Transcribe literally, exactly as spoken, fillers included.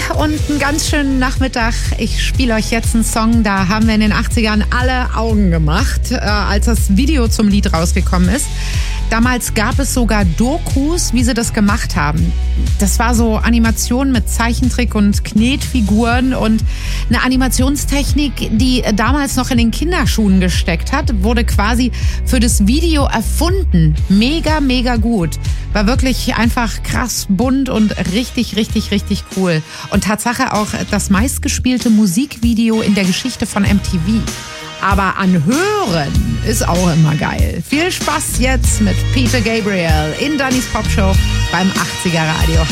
und einen ganz schönen Nachmittag. Ich spiele euch jetzt einen Song, da haben wir in den achtzigern alle Augen gemacht, äh, als das Video zum Lied rausgekommen ist. Damals gab es sogar Dokus, wie sie das gemacht haben. Das war so Animation mit Zeichentrick und Knetfiguren und eine Animationstechnik, die damals noch in den Kinderschuhen gesteckt hat, wurde quasi für das Video erfunden. Mega, mega gut. War wirklich einfach krass bunt und richtig, richtig, richtig cool. Und Tatsache auch das meistgespielte Musikvideo in der Geschichte von M T V. Aber anhören ist auch immer geil. Viel Spaß jetzt mit Peter Gabriel in Dannys Popshow beim achtziger Radio.